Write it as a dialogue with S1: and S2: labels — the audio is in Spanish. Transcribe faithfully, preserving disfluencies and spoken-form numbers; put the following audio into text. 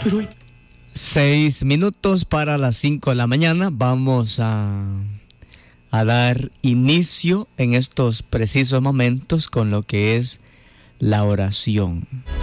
S1: Pero hay...
S2: Seis minutos para las cinco de la mañana. Vamos a, a dar inicio en estos precisos momentos con lo que es la oración.